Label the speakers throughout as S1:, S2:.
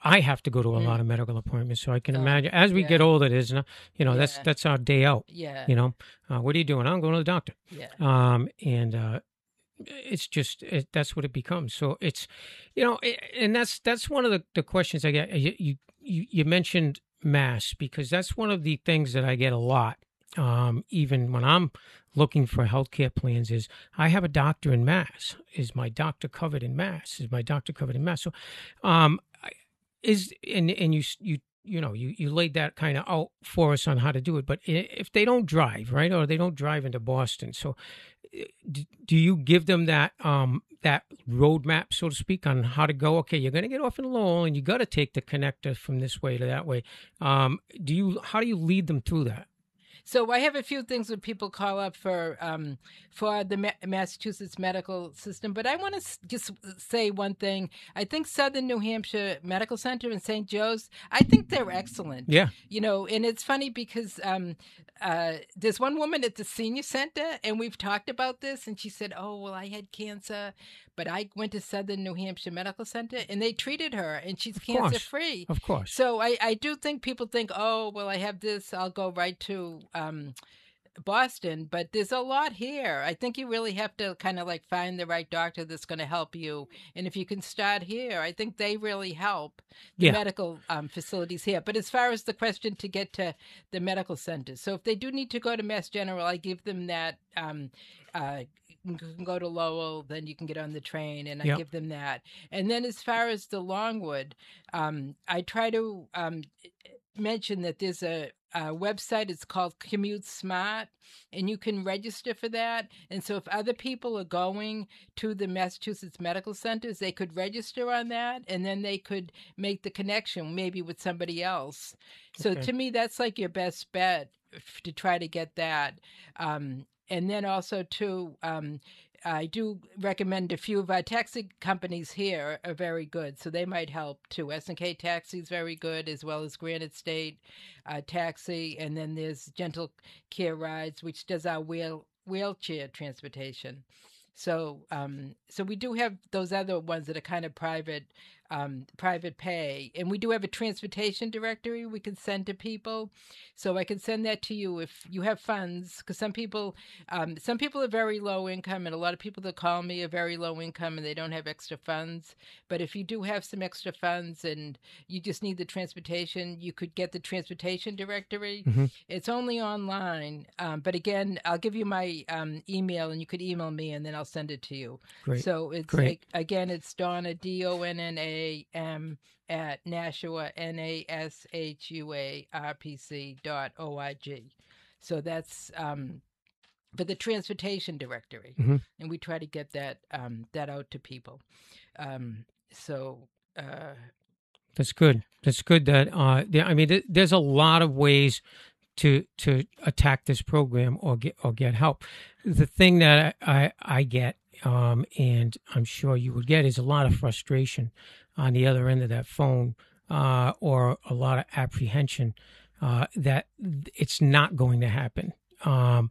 S1: I have to go to a lot of medical appointments, so I can imagine as we get older, there's no, that's our day out.
S2: Yeah.
S1: What are you doing? I'm going to the doctor.
S2: Yeah.
S1: And it's just that's what it becomes. So it's, and that's one of the questions I get. You mentioned Mass, because that's one of the things that I get a lot. Even when I'm looking for healthcare plans, is I have a doctor in Mass. Is my doctor covered in Mass? Is my doctor covered in Mass? So, you laid that kind of out for us on how to do it. But if they don't drive, right, or they don't drive into Boston, so do you give them that that roadmap, so to speak, on how to go? Okay, you're going to get off in Lowell, and you got to take the connector from this way to that way. How do you lead them through that?
S2: So I have a few things that people call up for the Massachusetts medical system, but I want to just say one thing. I think Southern New Hampshire Medical Center in St. Joe's, I think they're excellent.
S1: Yeah.
S2: And it's funny because there's one woman at the senior center, and we've talked about this, and she said, "Oh, well, I had cancer, but I went to Southern New Hampshire Medical Center, and they treated her, and she's cancer-free."
S1: Of course.
S2: So I do think people think, "Oh, well, I have this, I'll go right to Boston," but there's a lot here. I think you really have to kind of like find the right doctor that's going to help you. And if you can start here, I think they really help the medical facilities here. But as far as the question to get to the medical centers, so if they do need to go to Mass General, I give them that. You can go to Lowell, then you can get on the train, and I give them that. And then as far as the Longwood, I try to mention that there's a website. It's called Commute Smart, and you can register for that. And so if other people are going to the Massachusetts medical centers, they could register on that, and then they could make the connection maybe with somebody else. So to me, that's like your best bet to try to get that. And then also, too, I do recommend a few of our taxi companies here are very good, so they might help, too. S&K Taxi is very good, as well as Granite State Taxi. And then there's Gentle Care Rides, which does our wheelchair transportation. So so we do have those other ones that are kind of private pay. And we do have a transportation directory we can send to people. So I can send that to you if you have funds, because some people are very low income, and a lot of people that call me are very low income and they don't have extra funds. But if you do have some extra funds and you just need the transportation, you could get the transportation directory. Mm-hmm. It's only online. But again, I'll give you my email, and you could email me, and then I'll send it to you.
S1: Great.
S2: So it's again, it's Donna, DONNAM at Nashua, NASHUARPC.org. So that's for the transportation directory, mm-hmm. and we try to get that out to people.
S1: That's good. That's good. That there's a lot of ways to attack this program or get help. The thing that I get, and I'm sure you would get, is a lot of frustration on the other end of that phone, or a lot of apprehension that it's not going to happen. One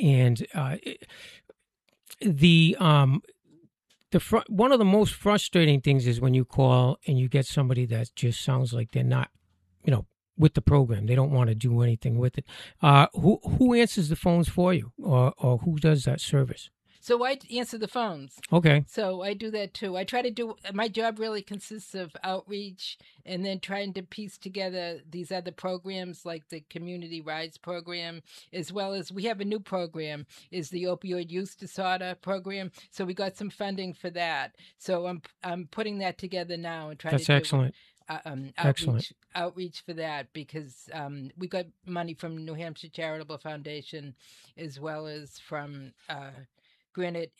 S1: of the most frustrating things is when you call and you get somebody that just sounds like they're not, with the program. They don't want to do anything with it. Who answers the phones for you, or who does that service?
S2: So I answer the phones.
S1: Okay.
S2: So I do that too. I try to do, my job really consists of outreach and then trying to piece together these other programs like the Community Rides program, as well as we have a new program, is the Opioid Use Disorder program. So we got some funding for that. So I'm putting that together now and trying to do
S1: excellent.
S2: Outreach for that, because we got money from New Hampshire Charitable Foundation, as well as from Granite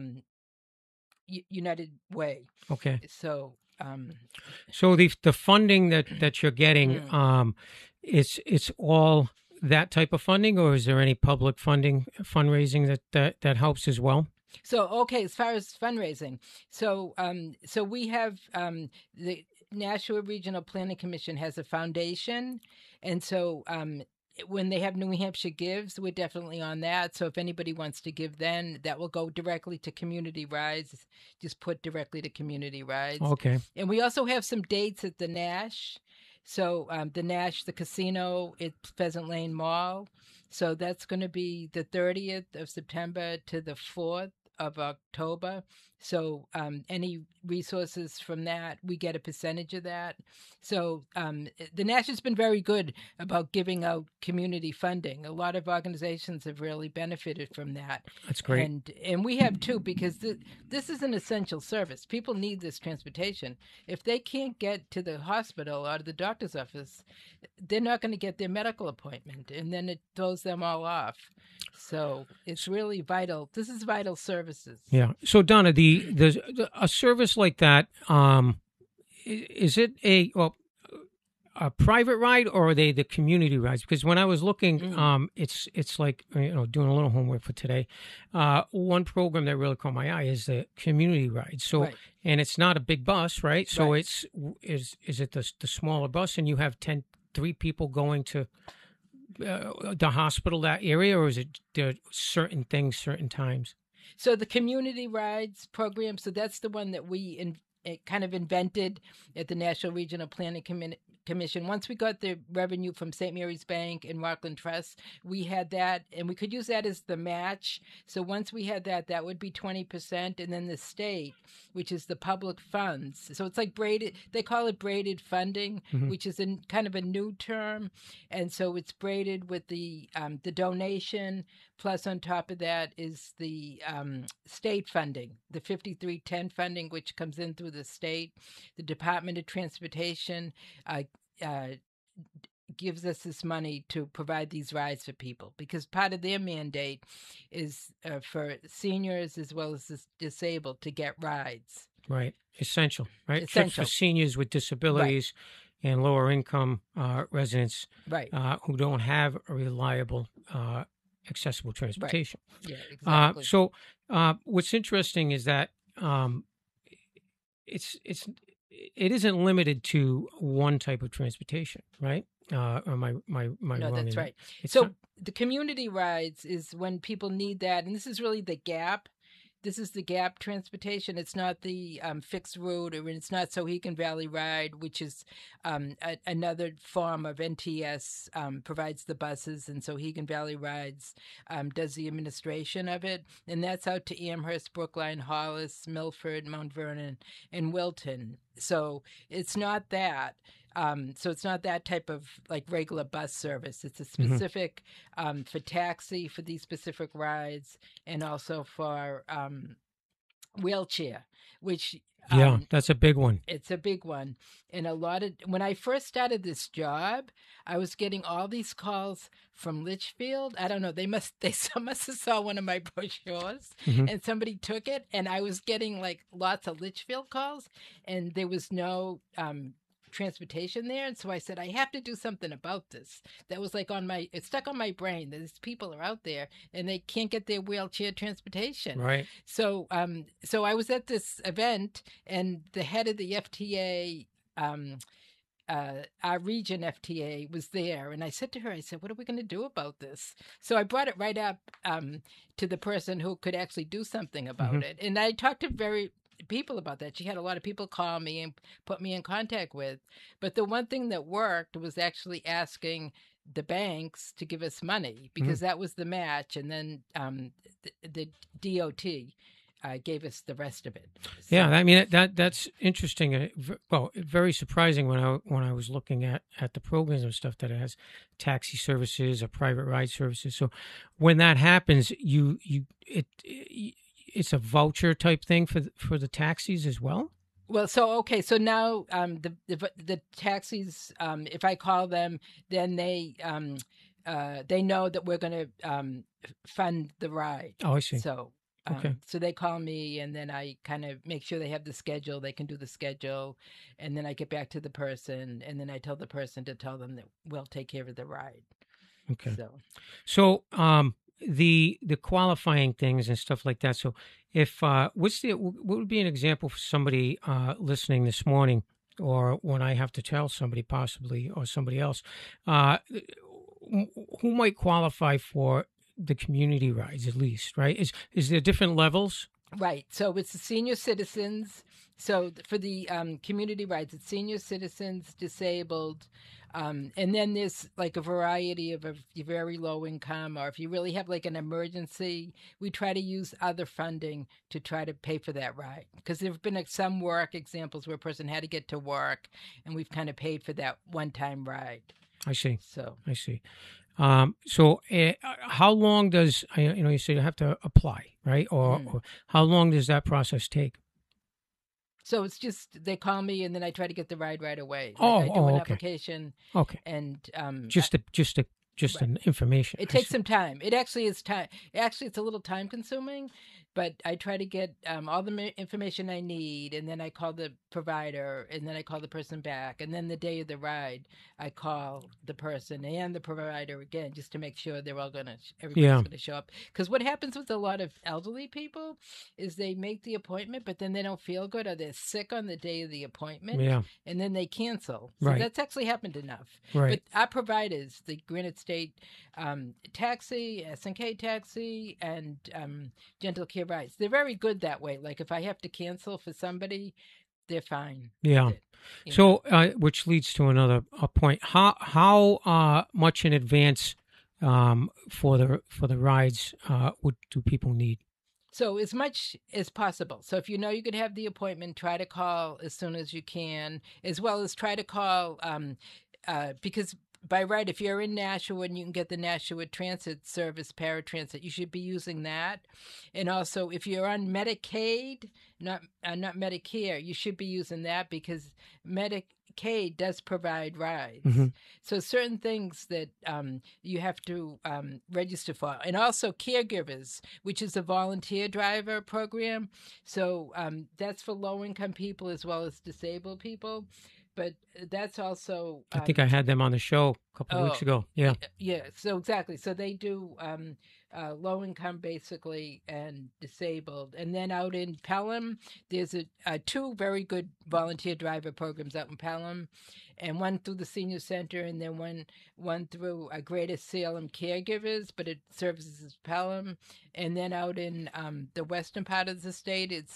S2: United Way.
S1: Okay.
S2: So
S1: the funding that you're getting, it's all that type of funding, or is there any public fundraising that helps as well?
S2: So as far as fundraising, so we have the Nashua Regional Planning Commission has a foundation, and so when they have New Hampshire Gives, we're definitely on that. So if anybody wants to give, then that will go directly to Community Rides. Just put directly to Community Rides.
S1: Okay.
S2: And we also have some dates at the Nash. So the Nash, the casino at Pheasant Lane Mall. So that's going to be the 30th of September to the 4th of October. So any resources from that, we get a percentage of that. So the Nash has been very good about giving out community funding. A lot of organizations have really benefited from that.
S1: That's great.
S2: And we have too, because this is an essential service. People need this transportation. If they can't get to the hospital or to the doctor's office, they're not going to get their medical appointment, and then it throws them all off. So it's really vital. This is vital services.
S1: Yeah. So Donna, a service like that, is it a private ride, or are they the community rides? Because when I was looking, it's like, doing a little homework for today. One program that really caught my eye is the community ride. So,
S2: Right.
S1: And it's not a big bus, right? So
S2: Right.
S1: is it the smaller bus, and you have 3 people going to the hospital, that area, or is it certain things, certain times?
S2: So the community rides program, so that's the one that we kind of invented at the National Regional Planning Commission. Once we got the revenue from St. Mary's Bank and Rockland Trust, we had that, and we could use that as the match. So once we had that, that would be 20%, and then the state, which is the public funds. So it's like braided. They call it braided funding, which is kind of a new term, and so it's braided with the donation. Plus, on top of that is the state funding, the 5310 funding, which comes in through the state. The Department of Transportation gives us this money to provide these rides for people, because part of their mandate is for seniors as well as the disabled to get rides.
S1: Right. Essential, right?
S2: Essential.
S1: For seniors with disabilities and lower income residents
S2: Right.
S1: Who don't have a reliable accessible transportation.
S2: Yeah, exactly.
S1: So what's interesting is that it isn't limited to one type of transportation, right? Or am I
S2: No,
S1: wrong?
S2: that's
S1: in
S2: right.
S1: It's
S2: So
S1: not-
S2: the community rides is when people need that, and this is really the gap. This is the gap transportation. It's not the fixed route, or it's not Sohegan Valley Ride, which is another form of NTS, provides the buses, and Sohegan Valley Rides does the administration of it. And that's out to Amherst, Brookline, Hollis, Milford, Mount Vernon, and Wilton. So it's not that. So it's not that type of like regular bus service. It's a specific for taxi for these specific rides, and also for wheelchair, which
S1: yeah, that's a big one.
S2: it's a big one. And when I first started this job, I was getting all these calls from Litchfield. I don't know. They must have saw one of my brochures and somebody took it, and I was getting like lots of Litchfield calls, and there was no transportation there. And so I said, I have to do something about this. That was like it's stuck on my brain that these people are out there and they can't get their wheelchair transportation.
S1: Right.
S2: So so I was at this event, and the head of the FTA, our region FTA, was there, and I said to her, I said, what are we going to do about this? So I brought it right up to the person who could actually do something about it. And I talked to people about that. She had a lot of people call me and put me in contact with. But the one thing that worked was actually asking the banks to give us money, because that was the match, and then the DOT gave us the rest of it. So,
S1: Yeah, I mean that's interesting. Well, very surprising when I was looking at the programs and stuff that it has taxi services or private ride services. So when that happens, it's a voucher type thing for the taxis as well.
S2: Well, so now the taxis, if I call them, then they know that we're going to fund the ride.
S1: Oh, I see.
S2: So
S1: Okay.
S2: So they call me, and then I kind of make sure they have the schedule. They can do the schedule, and then I get back to the person, and then I tell the person to tell them that we'll take care of the ride.
S1: Okay.
S2: So
S1: the qualifying things and stuff like that. So if what would be an example for somebody listening this morning, or when I have to tell somebody possibly, or somebody else, who might qualify for the community rides at least, right? Is there different levels?
S2: Right. So it's the senior citizens. So for the community rights, it's senior citizens, disabled, and then there's like a variety of very low income, or if you really have like an emergency, we try to use other funding to try to pay for that ride. Because there have been some work examples where a person had to get to work, and we've kind of paid for that one-time ride.
S1: I see.
S2: So
S1: I see. So how long does, you say you have to apply, right? Or how long does that process take?
S2: So it's just they call me and then I try to get the ride right away.
S1: I
S2: do an
S1: okay.
S2: application.
S1: Okay.
S2: And
S1: just right. An information.
S2: It takes some time. It actually is time. Actually, it's a little time consuming, but I try to get all the information I need, and then I call the provider, and then I call the person back, and then the day of the ride, I call the person and the provider again just to make sure they're all everybody's gonna show up. Because what happens with a lot of elderly people is they make the appointment, but then they don't feel good, or they're sick on the day of the appointment, and then they cancel. So that's actually happened enough.
S1: Right.
S2: But our providers, the Granite State Taxi, SNK Taxi, and Gentle Care Rides, they're very good that way. Like if I have to cancel for somebody, they're fine.
S1: Yeah. So, which leads to another point. How much in advance for the rides do people need?
S2: So as much as possible. So if you know you could have the appointment, try to call as soon as you can, as well as try to call because by right, if you're in Nashua and you can get the Nashua Transit Service, paratransit, you should be using that. And also, if you're on Medicaid, not Medicare, you should be using that because Medicaid does provide rides. Mm-hmm. So certain things that you have to register for. And also caregivers, which is a volunteer driver program. So that's for low-income people as well as disabled people. But that's also...
S1: I think I had them on the show a couple of weeks ago. Yeah.
S2: Yeah, so exactly. So they do low income, basically, and disabled. And then out in Pelham, there's two very good volunteer driver programs out in Pelham, and one through the senior center, and then one through Greater Salem Caregivers, but it services Pelham. And then out in the western part of the state, it's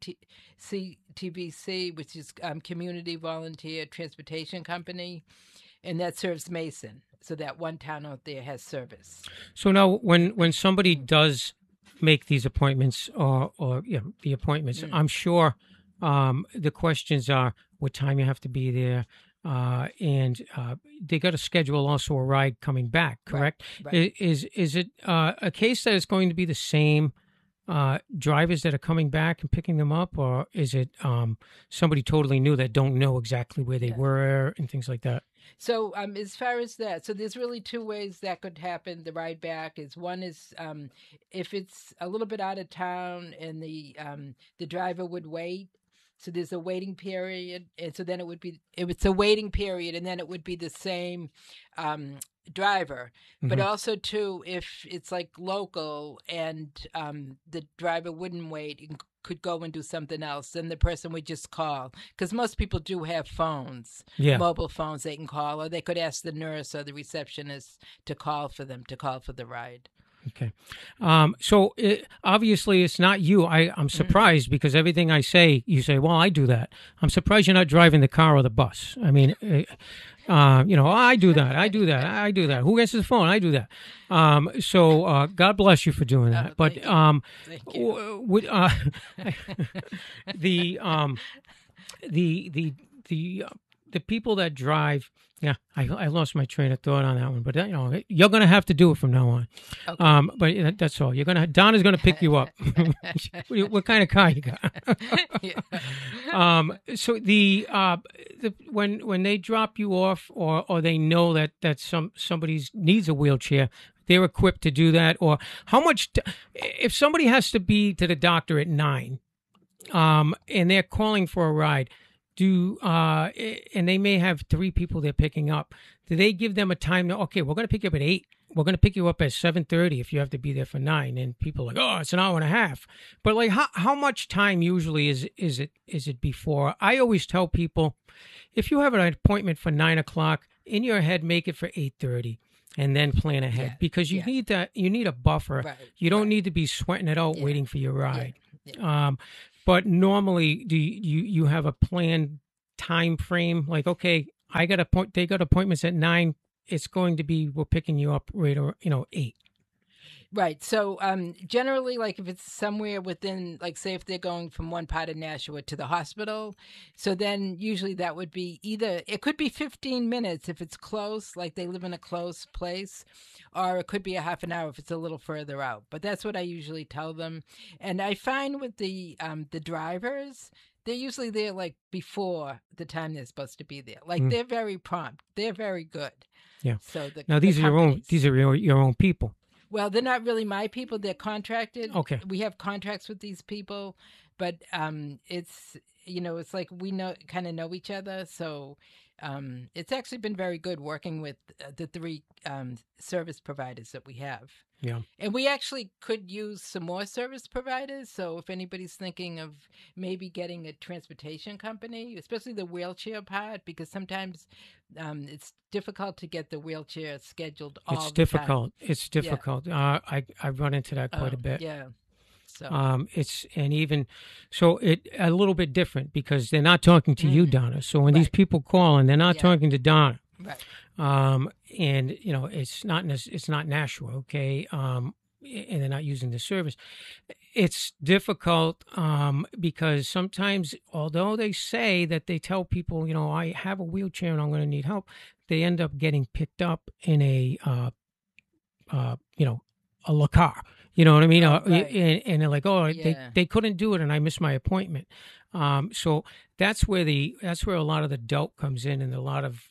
S2: CTVC, which is Community Volunteer Transportation Company, and that serves Mason. So that one town out there has service.
S1: So now when somebody does make these appointments or the appointments, I'm sure the questions are what time you have to be there, and they got to schedule also a ride coming back, correct? Right. Is it a case that it's going to be the same drivers that are coming back and picking them up, or is it somebody totally new that don't know exactly where they were and things like that?
S2: So as far as that, so there's really two ways that could happen. The ride back is one is if it's a little bit out of town and the driver would wait. So there's a waiting period, and so then it's a waiting period, and then it would be the same driver. Mm-hmm. But also too, if it's like local and the driver wouldn't wait and could go and do something else, then the person would just call, because most people do have phones, mobile phones they can call, or they could ask the nurse or the receptionist to call for the ride.
S1: Okay. So obviously it's not you. I'm surprised because everything I say, you say, well, I do that. I'm surprised you're not driving the car or the bus. I mean, I do that. Who answers the phone? I do that. So God bless you for doing that. But
S2: thank you.
S1: The people that drive, I lost my train of thought on that one, but you're going to have to do it from now on. Okay. But that's all. Donna's going to pick you up. What kind of car you got? So when they drop you off, or they know that somebody needs a wheelchair, they're equipped to do that. Or how much? If somebody has to be to the doctor at 9, and they're calling for a ride. And they may have 3 people they're picking up. Do they give them a time? Okay, we're going to pick you up at 8. We're going to pick you up at 7:30 if you have to be there for 9. And people are like, oh, it's an hour and a half. But like, how much time usually is it before? I always tell people, if you have an appointment for 9 o'clock, in your head, make it for 8:30. and then plan ahead,
S2: Yeah,
S1: because you
S2: yeah.
S1: need that. You need a buffer.
S2: Right,
S1: You don't
S2: right.
S1: need to be sweating it out
S2: Yeah,
S1: waiting for your
S2: yeah,
S1: ride.
S2: yeah.
S1: But normally, do you have a planned time frame? Like, okay, I got they got appointments at 9. It's going to be, we're picking you up right or 8.
S2: Right. So generally, like if it's somewhere within, like say if they're going from one part of Nashua to the hospital, so then usually that would be either, it could be 15 minutes if it's close, like they live in a close place, or it could be a half an hour if it's a little further out. But that's what I usually tell them. And I find with the drivers, they're usually there like before the time they're supposed to be there. Like they're very prompt. They're very good.
S1: Yeah.
S2: So
S1: Now
S2: the
S1: these are your own.
S2: companies.
S1: These are your own people.
S2: Well, they're not really my people. They're contracted.
S1: Okay.
S2: We have contracts with these people, but it's it's like we kind of know each other. So it's actually been very good working with the 3 service providers that we have.
S1: Yeah.
S2: And we actually could use some more service providers. So if anybody's thinking of maybe getting a transportation company, especially the wheelchair part, because sometimes it's difficult to get the wheelchair scheduled all
S1: It's
S2: the
S1: difficult.
S2: time.
S1: It's difficult. I've run into that quite a bit.
S2: Yeah. So
S1: It's, and even so, it a little bit different because they're not talking to you, Donna. So when these people call and they're not talking to Donna,
S2: right.
S1: and it's not Nashua, okay, and they're not using the service. It's difficult because sometimes, although they say that they tell people, I have a wheelchair and I'm going to need help, they end up getting picked up in a a car. You know what I mean?
S2: Right.
S1: And they're like, oh,
S2: Yeah.
S1: they couldn't do it, and I missed my appointment. So that's where a lot of the doubt comes in, and a lot of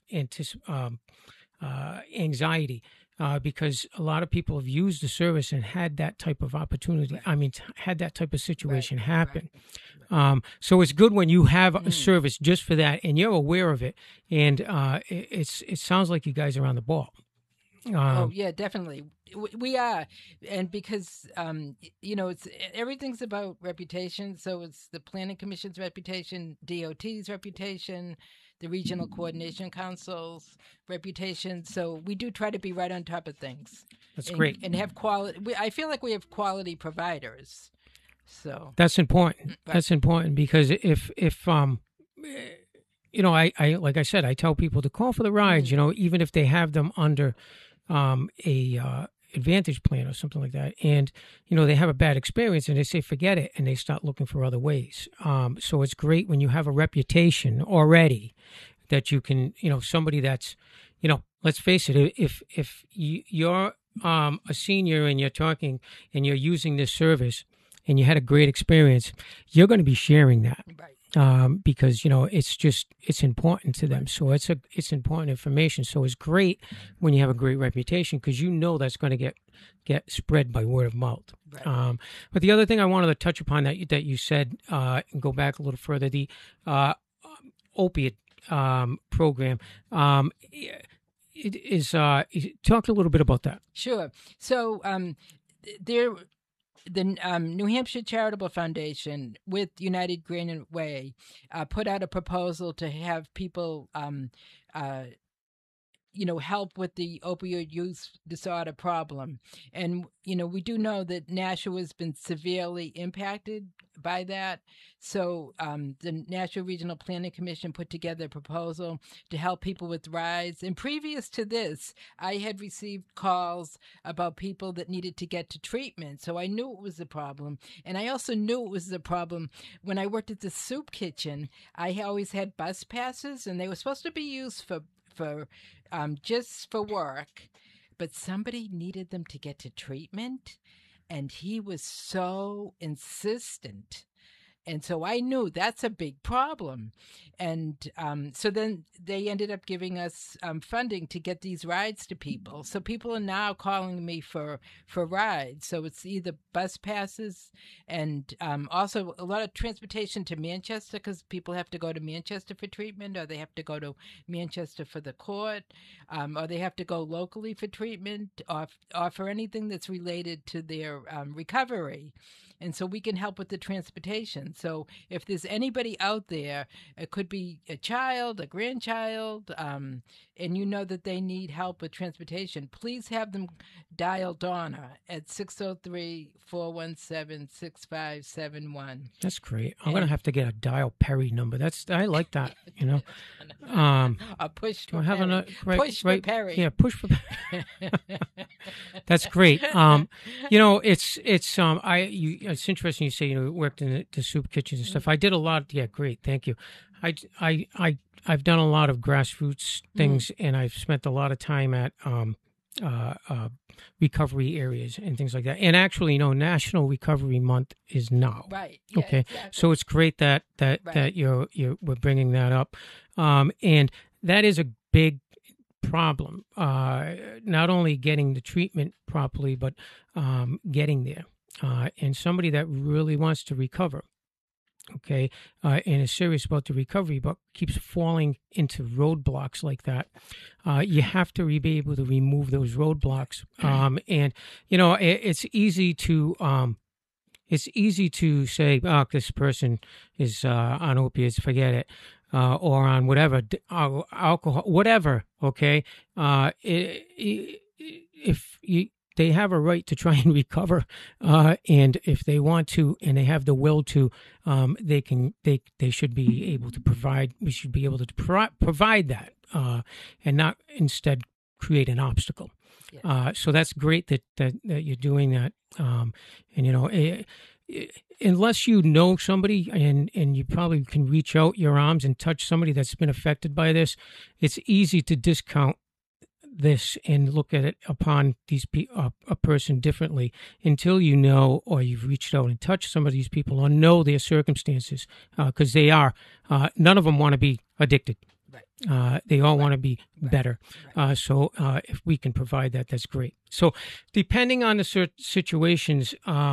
S1: anxiety, because a lot of people have used the service and had that type of opportunity.
S2: Right.
S1: I mean, had that type of situation happen.
S2: Right.
S1: So it's good when you have a service just for that, and you're aware of it. And it sounds like you guys are on the ball.
S2: Oh yeah, definitely. We are, and because it's everything's about reputation. So it's the Planning Commission's reputation, DOT's reputation, the Regional Coordination Council's reputation. So we do try to be right on top of things.
S1: That's great,
S2: and have quality. I feel like we have quality providers. So
S1: that's important. That's important because if I like I said, I tell people to call for the rides. Even if they have them under a Advantage plan or something like that, and they have a bad experience and they say forget it, and they start looking for other ways. So it's great when you have a reputation already that you can, somebody that's, let's face it, if you're a senior and you're talking and you're using this service and you had a great experience, you're going to be sharing that.
S2: Right.
S1: Because it's important to them. So it's important information. So it's great when you have a great reputation because that's going to get spread by word of mouth.
S2: Right.
S1: But the other thing I wanted to touch upon that you said, and go back a little further, the opiate program. It is talk a little bit about that.
S2: Sure. So the New Hampshire Charitable Foundation with United Green Way put out a proposal to have people, help with the opioid use disorder problem. And, we do know that Nashua has been severely impacted by that. So the Nashua Regional Planning Commission put together a proposal to help people with rides. And previous to this, I had received calls about people that needed to get to treatment. So I knew it was a problem. And I also knew it was a problem when I worked at the soup kitchen. I always had bus passes, and they were supposed to be used for just for work, but somebody needed them to get to treatment, and he was so insistent. And so I knew that's a big problem. And so then they ended up giving us funding to get these rides to people. So people are now calling me for rides. So it's either bus passes and also a lot of transportation to Manchester because people have to go to Manchester for treatment, or they have to go to Manchester for the court, or they have to go locally for treatment, or for anything that's related to their recovery. and so we can help with the transportation. So if there's anybody out there, it could be a child, a grandchild, and you know that they need help with transportation, please have them dial Donna at 603-417-6571.
S1: That's great. I'm going to have to get a dial Perry number. I like that, you know.
S2: A push
S1: Do
S2: for
S1: I have
S2: Perry. Push for Perry.
S1: Yeah, push for Perry. That's great. You know, it's interesting you say, you know, worked in the soup kitchens and stuff. I did a lot. Yeah, great. Thank you. I've done a lot of grassroots things, and I've spent a lot of time at recovery areas and things like that. And actually, you know, National Recovery Month is now.
S2: Right. Yeah,
S1: okay.
S2: Exactly.
S1: So it's great that we're bringing that up, and that is a big problem. Not only getting the treatment properly, but getting there. And somebody that really wants to recover, okay, and is serious about the recovery, but keeps falling into roadblocks like that, you have to be able to remove those roadblocks. And you know, it's easy to say, "Oh, this person is on opiates, forget it," or on whatever, alcohol, whatever. Okay, if they have a right to try and recover, and if they want to, and they have the will to, they should be able to provide. We should be able to provide that, and not instead create an obstacle. Yes. So that's great that you're doing that, and you know. Unless you know somebody and you probably can reach out your arms and touch somebody that's been affected by this, it's easy to discount this and look at it upon a person differently until you know, or you've reached out and touched some of these people or know their circumstances, because they are, none of them want to be addicted. Right. They all want to be better. Right. So if we can provide that, that's great. So depending on the situations,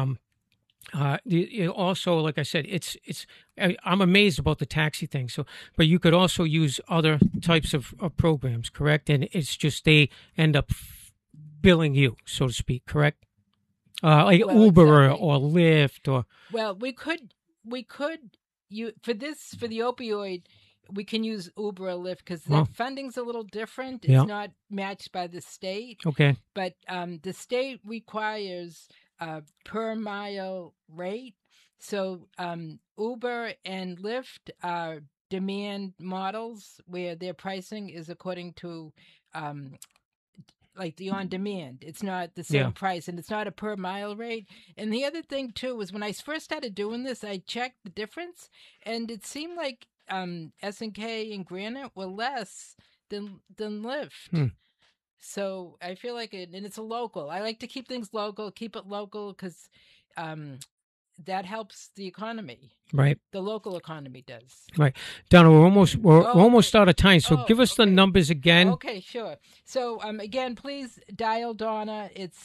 S1: also, like I said, I'm amazed about the taxi thing. So, but you could also use other types of programs, correct? And it's just they end up billing you, so to speak, correct? Like Uber or Lyft or.
S2: Well, we could for the opioid, we can use Uber or Lyft because the funding's a little different. It's not matched by the state.
S1: Okay.
S2: But the state requires per mile rate. So Uber and Lyft are demand models where their pricing is according to like the on demand. It's not the same price, and it's not a per mile rate. And the other thing too was when I first started doing this, I checked the difference, and it seemed like S&K and Granite were less than Lyft. So I feel like and it's a local. I like to keep things local, keep it local, because that helps the economy.
S1: Right.
S2: The local economy does.
S1: Right. Donna, we're almost out of time. So give us the numbers again.
S2: Okay, sure. So again, please dial Donna. It's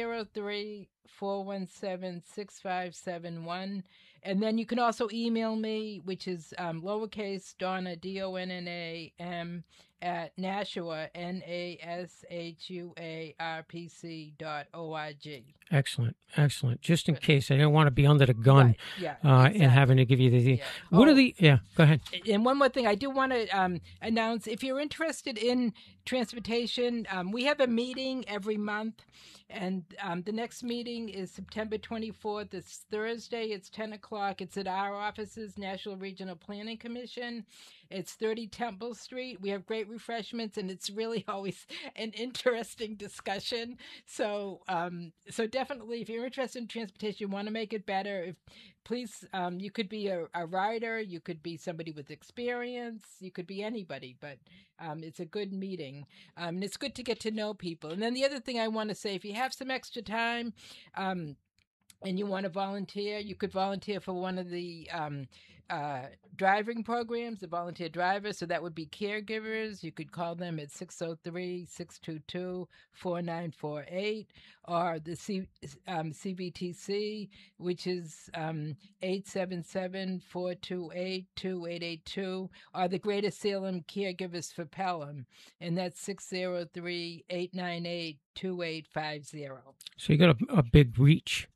S2: 603-417-6571. And then you can also email me, which is lowercase Donna, DONNAM, at Nashua, NASHUARPC.org.
S1: Excellent. Just in case. I don't want to be under the gun
S2: exactly.
S1: And having to give you the... What are the... Yeah, go ahead.
S2: And one more thing. I do want to announce, if you're interested in transportation, we have a meeting every month. And the next meeting is September 24th. It's Thursday. It's 10 o'clock. It's at our offices, National Regional Planning Commission. It's 30 Temple Street. We have great refreshments, and it's really always an interesting discussion. So definitely, if you're interested in transportation, you want to make it better, please, you could be a rider, you could be somebody with experience, you could be anybody, but it's a good meeting. And it's good to get to know people. And then the other thing I want to say, if you have some extra time, and you want to volunteer, you could volunteer for one of the driving programs, the volunteer drivers. So that would be caregivers. You could call them at 603-622-4948, or the CVTC, which is 877-428-2882, or the Greater Salem Caregivers for Pelham, and that's 603-898-2850.
S1: So you got a big reach.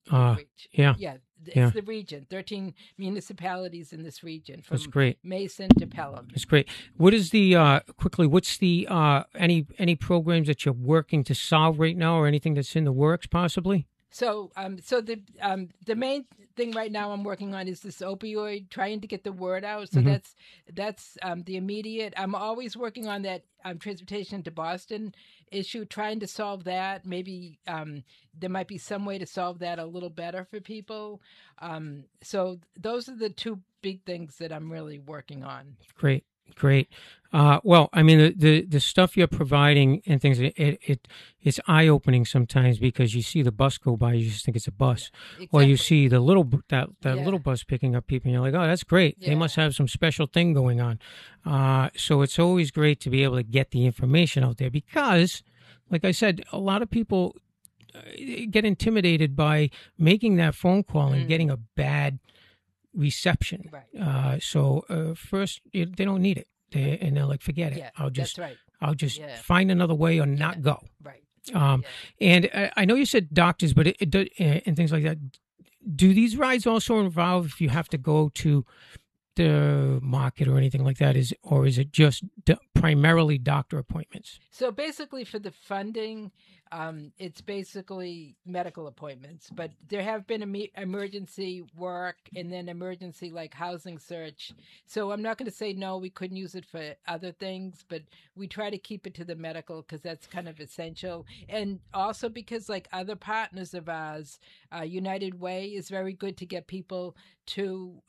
S2: reach.
S1: Yeah.
S2: Yeah. It's
S1: Yeah.
S2: the region, 13 municipalities in this region, from
S1: That's great.
S2: Mason to Pelham.
S1: That's great. What is the quickly? What's the any programs that you're working to solve right now, or anything that's in the works possibly?
S2: So, the main thing right now I'm working on is this opioid, trying to get the word out. So that's the immediate. I'm always working on that transportation to Boston issue, trying to solve that. Maybe there might be some way to solve that a little better for people. So those are the two big things that I'm really working on.
S1: Great. Well, I mean, the stuff you're providing and things, it's eye opening sometimes, because you see the bus go by, you just think it's a bus,
S2: Exactly.
S1: or you see the little little bus picking up people, and you're like, oh, that's great. They must have some special thing going on. So it's always great to be able to get the information out there, because, like I said, a lot of people get intimidated by making that phone call and getting a bad reception.
S2: Right.
S1: So first, they don't need it, and they're like, forget it.
S2: Yeah,
S1: I'll just
S2: that's right.
S1: I'll just find another way or not go.
S2: Right.
S1: And I know you said doctors, but and things like that. Do these rides also involve if you have to go to the market or anything like that? Is it just primarily doctor appointments?
S2: So basically, for the funding, it's basically medical appointments. But there have been emergency work, and then emergency like housing search. So I'm not going to say no, we couldn't use it for other things, but we try to keep it to the medical, because that's kind of essential. And also because, like other partners of ours, United Way is very good to get people to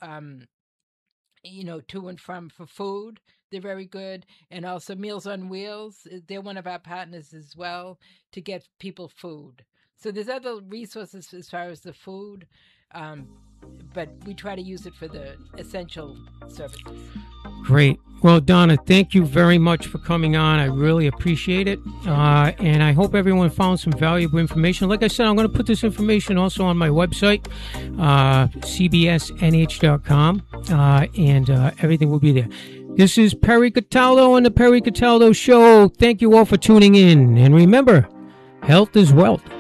S2: to and from for food. They're very good. And also Meals on Wheels, they're one of our partners as well, to get people food. So there's other resources as far as the food, but we try to use it for the essential services.
S1: Great. Well, Donna, thank you very much for coming on. I really appreciate it. And I hope everyone found some valuable information. Like I said, I'm going to put this information also on my website, cbsnh.com, and everything will be there. This is Perry Cataldo on the Perry Cataldo Show. Thank you all for tuning in. And remember, health is wealth.